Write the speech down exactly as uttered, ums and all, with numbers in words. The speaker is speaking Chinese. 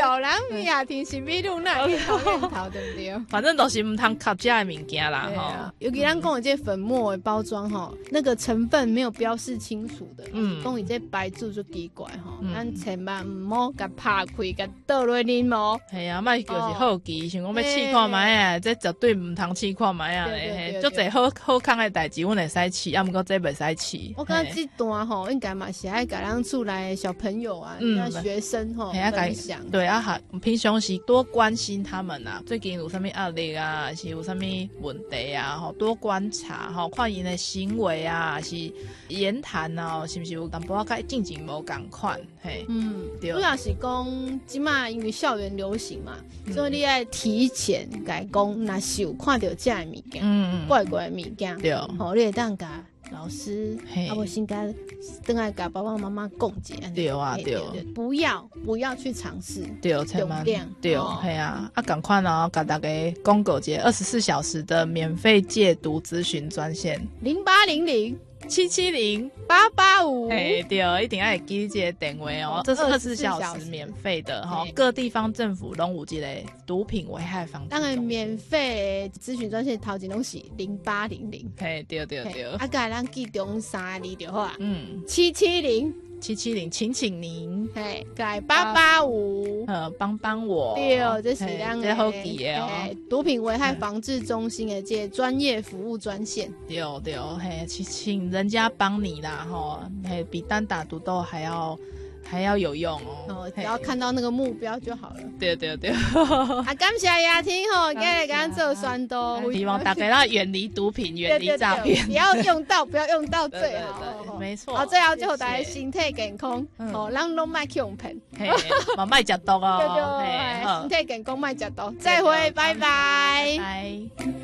哦，人米亚婷是米露那去讨厌头，对不对？ 反正都是唔通吸这的物件啦，吼、 啊。尤其咱讲的这粉末的包装吼，那个成分没有标示清楚的，嗯，讲伊这白注就奇怪吼，咱、嗯、千万唔好甲拍开，甲倒落啉哦。 系啊，莫就是好奇，想讲要试看卖啊，这绝对唔通试看卖啊嘞，足侪好好康的代志，阮会使试，啊，毋过这袂使试。 我感觉这段吼，应该嘛是爱甲咱厝内小朋友啊，嗯，学生吼分享。 对啊，哈，平常时多关心他们啊，最近有啥物压力啊，还是有啥物问题啊，吼，多观察吼，看因的行为啊，还是言谈啊，是不是有淡薄仔进前无共款，嘿，嗯，对。主要是讲即马因为校园流行嘛，嗯、所以你爱提前甲讲，若是有看到这样的物件，嗯，怪怪的物件，对，吼，你会当甲老师，啊，我应该等下甲爸爸妈妈讲解。 对啊，对， 不要不要去尝试， 对，千万对，系啊，啊，赶快哦，甲大家公告节二十四小时的免费戒毒咨询专线零八零零七七零八八五， 哎，对，一定要记这个电话哦。这是二十四小时免费的哈，各地方政府拢有这个毒品危害防治。 当然，免费咨询专线头前拢是零八零零， 嘿，对对对。 啊，甲咱记中三字就好啊，嗯，七七零。 七七零，请请您， 嘿，改八八五， 呃，帮帮我， 对，这是咱的好记的哦。 毒品危害防治中心的这专业服务专线， 对对，嘿，请请人家帮你啦，吼，嘿，比单打独斗还要。还要有用哦， 哦，只要看到那个目标就好了。 对对对， 啊，感谢雅婷吼，今日给咱做宣导， 希望大家要远离毒品，远离诈骗， 不要用到，不要用到最好， 没错。 好，最后就大家身体健康，哦，咱拢莫去用骗， 嘛莫食毒哦， 对对，身体健康莫食毒，再会，拜拜。 拜。